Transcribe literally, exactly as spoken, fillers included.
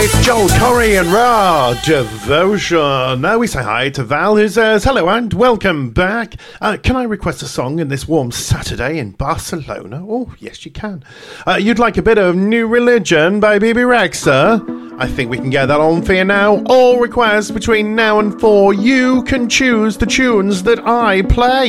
It's Joel Corey and Raw Devotion. Now we say hi to Val, who says, hello and welcome back. Uh, can I request a song in this warm Saturday in Barcelona? Oh, yes, you can. Uh, you'd like a bit of New Religion by B B Rexa? I think we can get that on for you now. All requests between now and four. You can choose the tunes that I play.